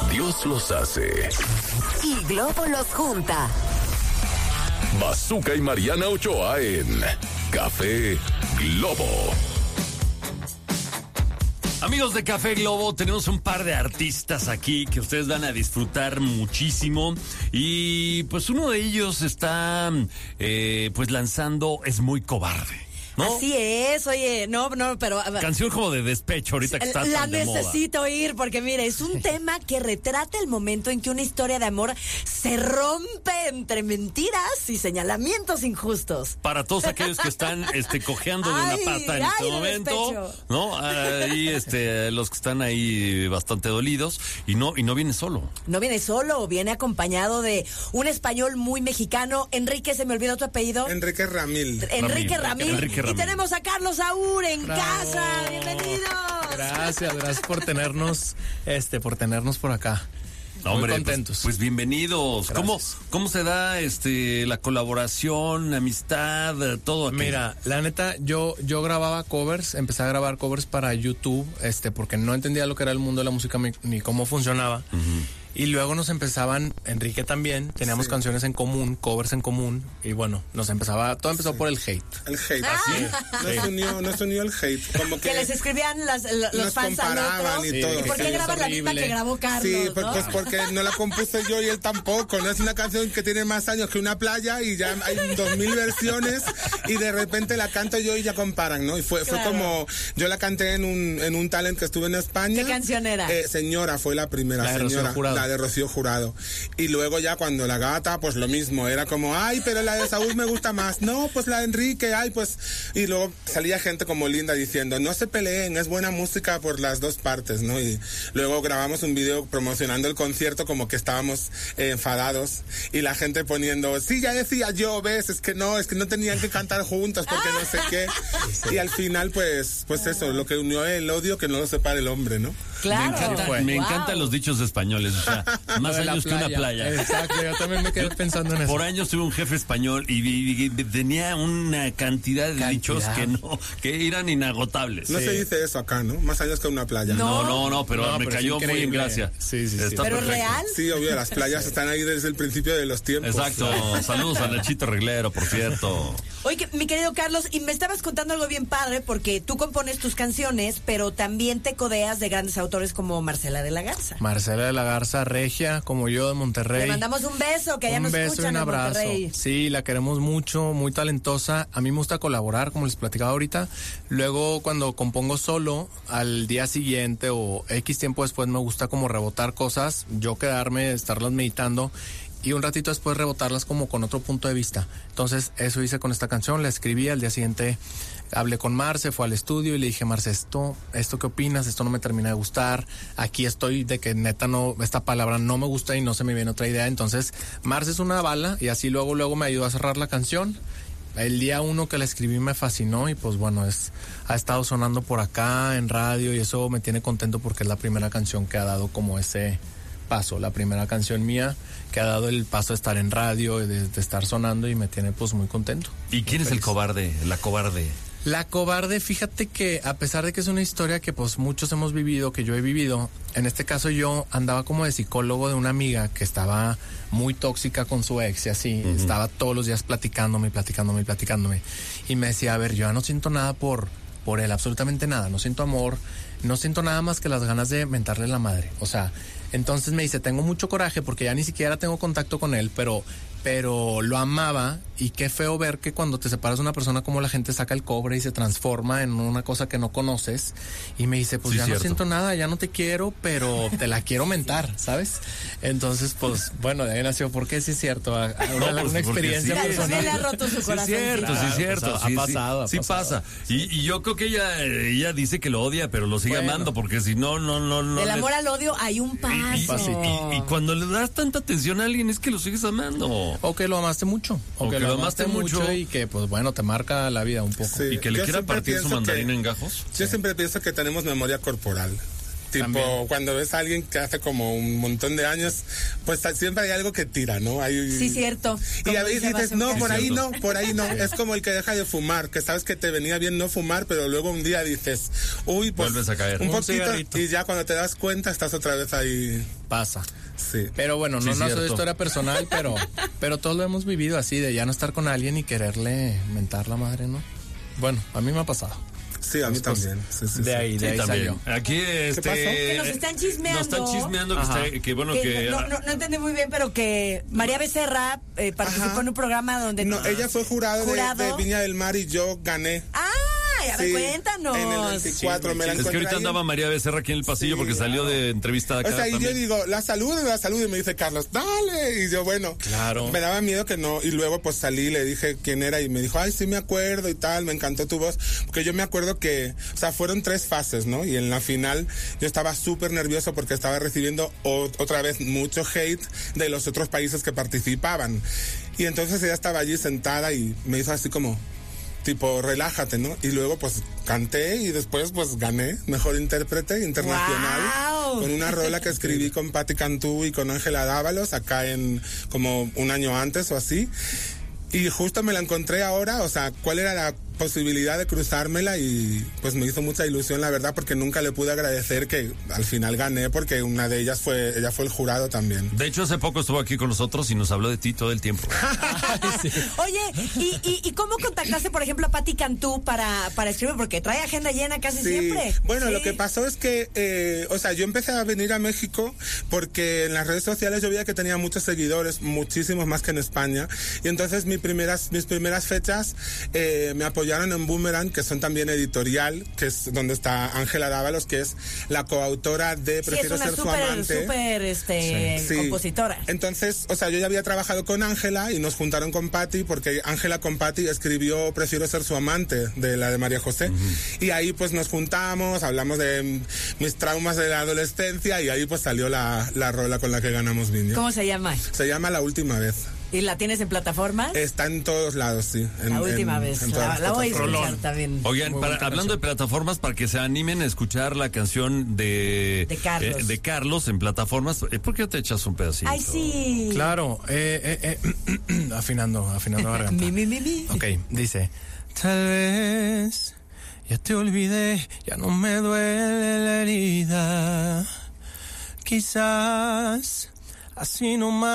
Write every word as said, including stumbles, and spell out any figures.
Dios los hace y Globo los junta. Bazooka y Mariana Ochoa en Café Globo. Amigos de Café Globo, tenemos un par de artistas aquí que ustedes van a disfrutar muchísimo. Y pues uno de ellos está eh, pues lanzando Es Muy Cobarde, ¿no? Así es, oye, no, no, pero... Canción como de despecho ahorita que está la tan de necesito moda. oír porque mire, es un tema que retrata el momento en que una historia de amor se rompe entre mentiras y señalamientos injustos. Para todos aquellos que están este cojeando de Ay, una pata en ay, este de momento, despecho. ¿no? Ahí este los que están ahí bastante dolidos y no y no viene solo. No viene solo, viene acompañado de un español muy mexicano. Enrique, se me olvidó tu apellido. Enrique Ramil. Enrique Ramil. Enrique Ramil. Y tenemos a Carlos Saúl en Bravo. casa. Bienvenidos. Gracias, gracias por tenernos, este, por tenernos por acá. No, Muy hombre, contentos. Pues, pues bienvenidos. Gracias. ¿Cómo, ¿Cómo se da este la colaboración, amistad, todo aquello? Mira, la neta, yo, yo grababa covers, empecé a grabar covers para YouTube, este, porque no entendía lo que era el mundo de la música ni, ni cómo funcionaba. Uh-huh. Y luego nos empezaban, Enrique también, teníamos sí. canciones en común, covers en común, y bueno, nos empezaba, todo empezó sí. por el hate. El hate, así. Ah. Nos unió, nos unió el hate, como que... Que les escribían las, los nos fans al otro. Y, sí. todo. ¿Y por qué sí, graban la misma que grabó Carlos? Sí, pues, ¿no? pues porque no la compuse yo y él tampoco, ¿no? Es una canción que tiene más años que una playa y ya hay dos mil versiones y de repente la canto yo y ya comparan, ¿no? Y fue, claro. fue como, yo la canté en un, en un talent que estuve en España. ¿Qué canción era? Eh, señora fue la primera, la señora, de la de Rocío Jurado. Y luego ya cuando la gata, pues lo mismo, era como, ay, pero la de Saúl me gusta más, no, pues la de Enrique, ay, pues, y luego salía gente como linda diciendo, no se peleen, es buena música por las dos partes, ¿no? Y luego grabamos un video promocionando el concierto como que estábamos eh, enfadados y la gente poniendo, sí, ya decía yo, ves, es que no, es que no tenían que cantar juntos porque no sé qué, y al final, pues, pues eso, lo que unió el odio, que no lo separe el hombre, ¿no? Claro. Me, encanta, Wow. me encantan los dichos españoles, o sea, más años que una playa. Exacto, yo también me quedé pensando en eso. Por años tuve un jefe español y, y, y tenía una cantidad de cantidad. dichos que no, que eran inagotables. No sí. se dice eso acá, ¿no? Más años que una playa. No, no, no, pero no, me pero cayó muy en gracia. Sí, sí, sí. ¿Pero perfecto. real? Sí, obvio, las playas están ahí desde el principio de los tiempos. Exacto. Saludos a Nachito Reglero, por cierto. Oye, mi querido Carlos, y me estabas contando algo bien padre, porque tú compones tus canciones, pero también te codeas de grandes autores como Marcela de la Garza. Marcela de la Garza, regia, como yo, de Monterrey. Le mandamos un beso, que allá nos escuchan. Un beso y un abrazo. Sí, la queremos mucho, muy talentosa. A mí me gusta colaborar, como les platicaba ahorita. Luego, cuando compongo solo, al día siguiente o X tiempo después, me gusta como rebotar cosas, yo quedarme, estarlas meditando y un ratito después rebotarlas como con otro punto de vista. Entonces, eso hice con esta canción, la escribí, al día siguiente hablé con Marce, fue al estudio y le dije, Marce, esto, esto qué opinas, esto no me termina de gustar, aquí estoy de que neta no, esta palabra no me gusta y no se me viene otra idea. Entonces, Marce es una bala y así luego, luego me ayudó a cerrar la canción. El día uno que la escribí me fascinó y pues bueno, es ha estado sonando por acá en radio y eso me tiene contento porque es la primera canción que ha dado como ese paso, la primera canción mía que ha dado el paso de estar en radio, de, de estar sonando y me tiene pues muy contento. ¿Y quién es el cobarde, la cobarde? La cobarde, fíjate que a pesar de que es una historia que pues muchos hemos vivido, que yo he vivido, en este caso yo andaba como de psicólogo de una amiga que estaba muy tóxica con su ex y así, uh-huh. estaba todos los días platicándome, platicándome, platicándome y me decía, a ver, yo ya no siento nada por, por él, absolutamente nada, no siento amor, no siento nada más que las ganas de mentarle la madre, o sea, entonces me dice, tengo mucho coraje porque ya ni siquiera tengo contacto con él, pero... pero lo amaba y qué feo ver que cuando te separas de una persona como la gente saca el cobre y se transforma en una cosa que no conoces y me dice, pues sí, ya cierto. No siento nada, ya no te quiero, pero te la quiero mentar, ¿sabes? Entonces, pues, bueno, de ahí nació, porque sí es cierto, una, no, pues, una experiencia sí, personal. Sí, le ha roto su corazón. Sí es cierto, claro, sí es cierto. Pues, sí, ha pasado, sí, ha sí pasado. pasa. Y, y yo creo que ella, ella dice que lo odia, pero lo sigue bueno. amando, porque si no, no, no, no. Del les... amor al odio hay un paso. Y, y, y, y cuando le das tanta atención a alguien es que lo sigues amando. O que lo amaste mucho. O, o que, que lo amaste, amaste mucho. mucho y que, pues bueno, te marca la vida un poco. Sí. Y que le yo quiera partir su mandarina que, en gajos. Yo sí. siempre pienso que tenemos memoria corporal. tipo, También. cuando ves a alguien que hace como un montón de años, pues siempre hay algo que tira, ¿no? Hay, Sí, cierto. Y Como a veces dice dices, Bazooka. no, por ahí cierto. no, por ahí no. Es como el que deja de fumar, que sabes que te venía bien no fumar, pero luego un día dices, uy, pues Vuelves a caer. un Un poquito, cigarrito. y ya cuando te das cuenta estás otra vez ahí. Pasa. Sí. Pero bueno, Sí, no, no cierto. soy historia personal, pero, pero todos lo hemos vivido así, de ya no estar con alguien y quererle mentar la madre, ¿no? Bueno, a mí me ha pasado. Sí, a mí también. Sí, sí, De sí. ahí, de Sí, ahí también. salió. Aquí, este... pasó? Que nos están chismeando. Nos están chismeando que, Ajá. está- que bueno, Que que... no, no, no entendí muy bien, pero que María Becerra eh, participó Ajá. en un programa donde... No, ella fue jurado, de- ¿Jurado? De, Viña del Mar y yo gané. ¡Ah! Ya Sí, cuéntanos. En el veinticuatro me la Es que encontré ahorita ahí. andaba María Becerra aquí en el pasillo Sí, porque salió de entrevista acá O sea, y yo también. digo, la salud, la salud, y me dice Carlos, dale. Y yo, bueno, Claro. me daba miedo que no. Y luego, pues salí, le dije quién era y me dijo, ay, sí me acuerdo y tal, me encantó tu voz. Porque yo me acuerdo que, o sea, fueron tres fases, ¿no? Y en la final yo estaba súper nervioso porque estaba recibiendo o- otra vez mucho hate de los otros países que participaban. Y entonces ella estaba allí sentada y me hizo así como, tipo, relájate, ¿no? Y luego, pues, canté y después, pues, gané Mejor Intérprete Internacional. ¡Guau! Con una rola que escribí con Patti Cantú y con Ángela Dávalos acá en como un año antes o así. Y justo me la encontré ahora, o sea, ¿cuál era la posibilidad de cruzármela? Y pues me hizo mucha ilusión, la verdad, porque nunca le pude agradecer que al final gané, porque una de ellas fue, ella fue el jurado también. De hecho, hace poco estuvo aquí con nosotros y nos habló de ti todo el tiempo. Oye, ¿y, y, y cómo contactaste, por ejemplo, a Patti Cantú para, para escribir? Porque trae agenda llena casi Sí. siempre. Bueno, Sí. lo que pasó es que, eh, o sea, yo empecé a venir a México porque en las redes sociales yo veía que tenía muchos seguidores, muchísimos más que en España. Y entonces mis primeras, mis primeras fechas eh, me apoyaron en Boomerang, que son también editorial, que es donde está Ángela Dávalos, que es la coautora de Sí, es Prefiero una ser su súper, amante. súper, este, Sí. compositora. Entonces, o sea, yo ya había trabajado con Ángela y nos juntaron con Patti porque Ángela con Patti escribió Prefiero ser su amante, de la de María José. Y ahí pues nos juntamos, hablamos de mm, mis traumas de la adolescencia y ahí pues salió la, la rola con la que ganamos Viña. ¿Cómo se llama? Se llama La Última Vez. ¿Y la tienes en plataformas? Está en todos lados, sí. En- la última en- vez. en todas La, las la voy a escuchar plataformas. también. Oigan, Muy para- bonita hablando de plataformas, para que se animen a escuchar la canción de, De Carlos. eh, de Carlos en plataformas, eh, ¿por qué no te echas un pedacito? Ay, sí. Claro, eh, eh, eh, afinando, afinando la garganta. Mi, mi, mi, mi. Ok, dice, tal vez ya te olvidé, ya no me duele la herida. Quizás así nomás